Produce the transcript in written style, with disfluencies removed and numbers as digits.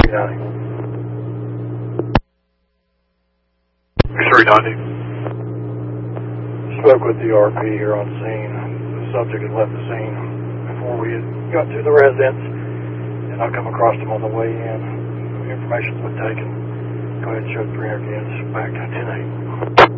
390. Spoke with the RP here on scene. The subject had left the scene before we had got to the residence, and I come across him on the way in. The information's been taken. Go ahead and show 300 units back to 10-8.